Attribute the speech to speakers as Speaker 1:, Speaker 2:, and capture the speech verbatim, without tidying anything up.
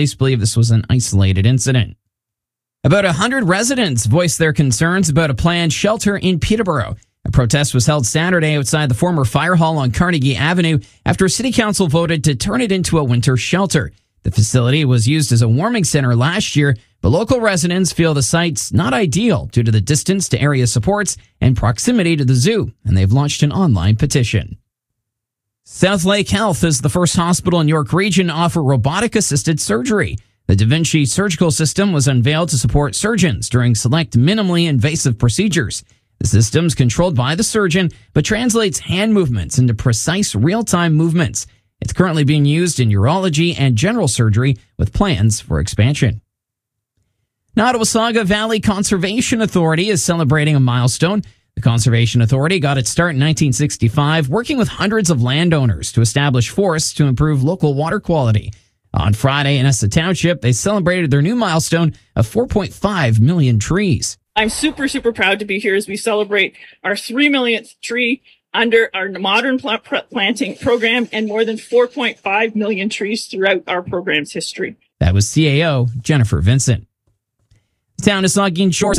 Speaker 1: Police believe this was an isolated incident. About one hundred residents voiced their concerns about a planned shelter in Peterborough. A protest was held Saturday outside the former fire hall on Carnegie Avenue after City Council voted to turn it into a winter shelter. The facility was used as a warming center last year, but local residents feel the site's not ideal due to the distance to area supports and proximity to the zoo, and they've launched an online petition. Southlake Health is the first hospital in York Region to offer robotic-assisted surgery. The Da Vinci surgical system was unveiled to support surgeons during select minimally invasive procedures. The system's controlled by the surgeon, but translates hand movements into precise real-time movements. It's currently being used in urology and general surgery with plans for expansion. Nottawasaga Valley Conservation Authority is celebrating a milestone. The Conservation Authority got its start in nineteen sixty-five, working with hundreds of landowners to establish forests to improve local water quality. On Friday in Essa Township, they celebrated their new milestone of four point five million trees.
Speaker 2: I'm super, super proud to be here as we celebrate our three millionth tree under our modern pl- planting program and more than four point five million trees throughout our program's history.
Speaker 1: That was C A O Jennifer Vincent. The town of Saugeen Shores